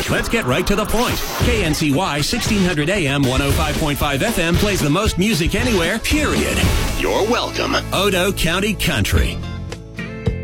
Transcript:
Let's get right to the point. KNCY 1600 AM 105.5 FM plays the most music anywhere, period. You're welcome. Odo County Country.